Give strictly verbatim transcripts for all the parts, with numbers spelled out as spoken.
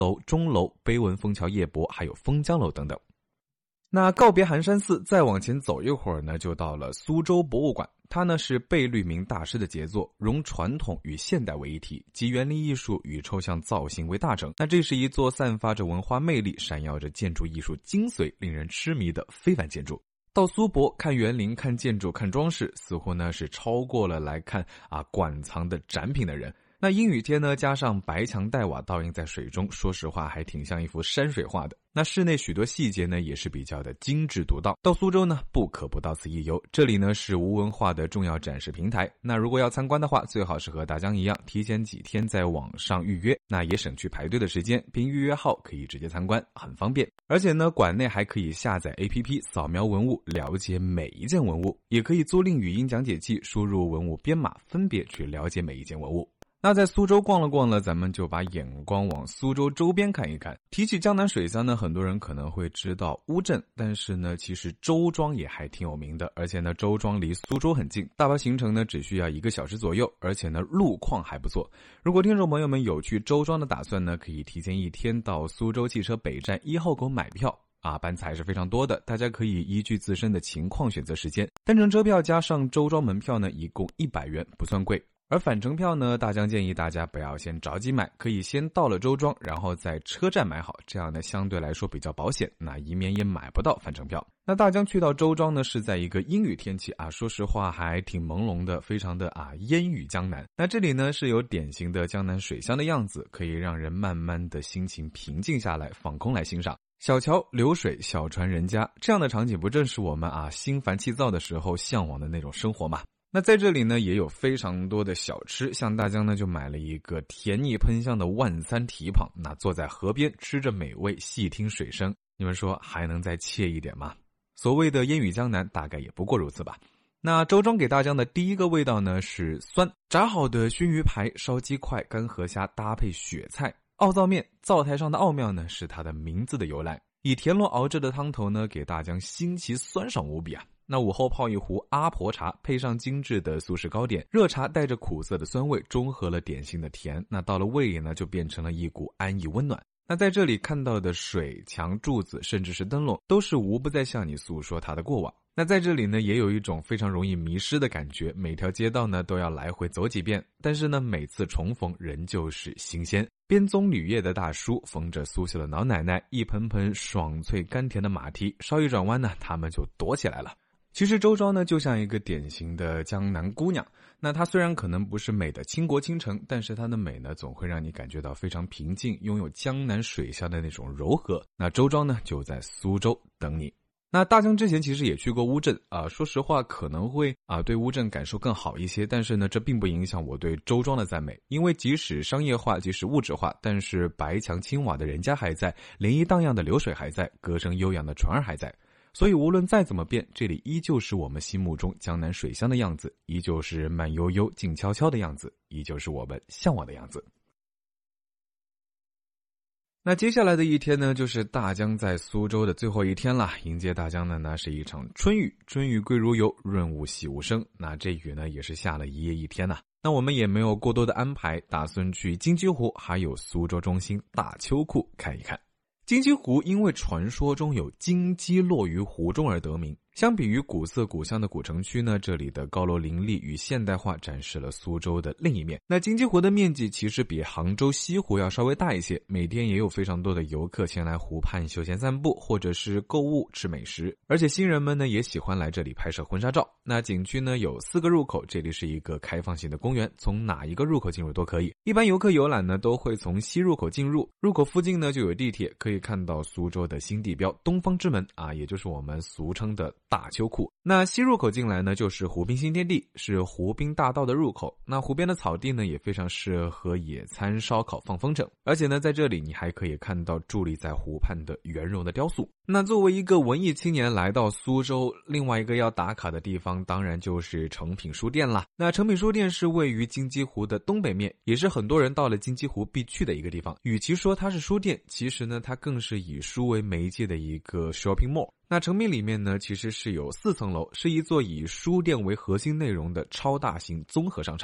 楼、钟楼、碑文枫桥夜泊，还有枫江楼等等。那告别寒山寺，再往前走一会儿呢，就到了苏州博物馆。它呢是贝聿铭大师的杰作，融传统与现代为一体，集园林艺术与抽象造型为大成。那这是一座散发着文化魅力、闪耀着建筑艺术精髓、令人痴迷的非凡建筑。到苏博看园林、看建筑、看装饰，似乎呢是超过了来看啊馆藏的展品的人。那阴雨天呢，加上白墙黛瓦倒映在水中，说实话还挺像一幅山水画的。那室内许多细节呢也是比较的精致独到。到苏州呢不可不到此一游，这里呢是吴文化的重要展示平台。那如果要参观的话，最好是和大江一样提前几天在网上预约，那也省去排队的时间，凭预约号可以直接参观，很方便。而且呢馆内还可以下载 A P P 扫描文物，了解每一件文物，也可以租赁语音讲解器，输入文物编码，分别去了解每一件文物。那在苏州逛了逛了，咱们就把眼光往苏州周边看一看。提起江南水乡呢，很多人可能会知道乌镇，但是呢其实周庄也还挺有名的，而且呢周庄离苏州很近，大巴行程呢只需要一个小时左右，而且呢路况还不错。如果听众朋友们有去周庄的打算呢，可以提前一天到苏州汽车北站一号口买票啊，班次还是非常多的，大家可以依据自身的情况选择时间。单程车票加上周庄门票呢，一共一百元，不算贵。而返程票呢，大江建议大家不要先着急买，可以先到了周庄，然后在车站买好，这样呢相对来说比较保险，那以免也买不到返程票。那大江去到周庄呢，是在一个阴雨天气啊，说实话还挺朦胧的，非常的啊烟雨江南。那这里呢是有典型的江南水乡的样子，可以让人慢慢的心情平静下来，放空来欣赏。小桥流水，小船人家，这样的场景不正是我们啊心烦气躁的时候向往的那种生活吗？那在这里呢也有非常多的小吃，像大江呢就买了一个甜腻喷香的万三蹄膀，那坐在河边吃着美味，细听水声，你们说还能再惬意点吗？所谓的烟雨江南大概也不过如此吧。那周庄给大江的第一个味道呢是酸，炸好的熏鱼排、烧鸡块、干河虾搭配雪菜。奥灶面灶台上的奥妙呢是它的名字的由来，以田螺熬制的汤头呢给大江新奇酸爽无比啊。那午后泡一壶阿婆茶，配上精致的苏式糕点，热茶带着苦涩的酸味，中和了点心的甜，那到了胃里呢就变成了一股安逸温暖。那在这里看到的水、墙、柱子甚至是灯笼，都是无不在向你诉说它的过往。那在这里呢也有一种非常容易迷失的感觉，每条街道呢都要来回走几遍，但是呢每次重逢仍旧是新鲜。编棕榈叶的大叔逢着苏绣的老奶奶，一盆盆爽脆甘甜的马蹄，稍一转弯呢他们就躲起来了。其实周庄呢就像一个典型的江南姑娘，那它虽然可能不是美的倾国倾城，但是它的美呢总会让你感觉到非常平静，拥有江南水乡的那种柔和。那周庄呢就在苏州等你。那大江之前其实也去过乌镇啊，说实话可能会啊对乌镇感受更好一些，但是呢这并不影响我对周庄的赞美，因为即使商业化，即使物质化，但是白墙青瓦的人家还在，涟漪荡漾的流水还在，歌声悠扬的船儿还在。所以无论再怎么变，这里依旧是我们心目中江南水乡的样子，依旧是慢悠悠静悄悄的样子，依旧是我们向往的样子。那接下来的一天呢，就是大江在苏州的最后一天了。迎接大江的呢是一场春雨，春雨贵如油，润物细无声。那这雨呢也是下了一夜一天呐。那我们也没有过多的安排，打算去金鸡湖还有苏州中心大秋库看一看。金鸡湖因为传说中有金鸡落于湖中而得名。相比于古色古香的古城区呢，这里的高楼林立与现代化展示了苏州的另一面。那金鸡湖的面积其实比杭州西湖要稍微大一些，每天也有非常多的游客前来湖畔休闲散步，或者是购物吃美食。而且新人们呢也喜欢来这里拍摄婚纱照。那景区呢有四个入口，这里是一个开放性的公园，从哪一个入口进入都可以。一般游客游览呢都会从西入口进入，入口附近呢就有地铁，可以看到苏州的新地标东方之门啊，也就是我们俗称的大秋库。那西入口进来呢就是湖滨新天地，是湖滨大道的入口。那湖边的草地呢也非常适合野餐烧烤放风筝，而且呢在这里你还可以看到伫立在湖畔的圆融的雕塑。那作为一个文艺青年来到苏州，另外一个要打卡的地方当然就是诚品书店啦。那诚品书店是位于金鸡湖的东北面，也是很多人到了金鸡湖必去的一个地方。与其说它是书店，其实呢它更是以书为媒介的一个 shopping mall。那诚品里面呢其实是有四层楼，是一座以书店为核心内容的超大型综合商场。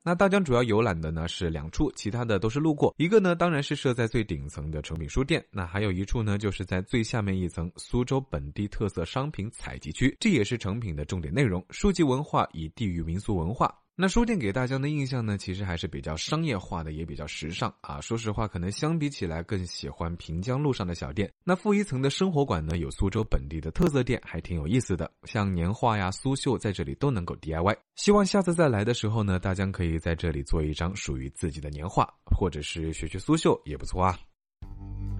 那大江主要游览的呢是两处，其他的都是路过。一个呢当然是设在最顶层的诚品书店，那还有一处呢就是在最下面一层苏州本地特色商品采集区，这也是诚品的重点内容，书籍文化以地域民俗文化。那书店给大江的印象呢，其实还是比较商业化的，也比较时尚啊。说实话，可能相比起来更喜欢平江路上的小店。那负一层的生活馆呢，有苏州本地的特色店，还挺有意思的，像年画呀、苏绣，在这里都能够 D I Y。希望下次再来的时候呢，大江可以在这里做一张属于自己的年画，或者是学学苏绣也不错啊。